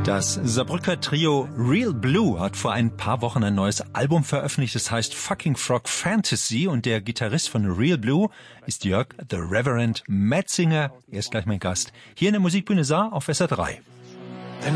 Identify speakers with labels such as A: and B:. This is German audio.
A: Das Saarbrücker Trio Real Blue hat vor ein paar Wochen ein neues Album veröffentlicht. Es heißt Fucking Frog Fantasy und der Gitarrist von Real Blue ist Jörg The Reverend Metzinger. Er ist gleich mein Gast hier in der Musikbühne Saar auf SR3.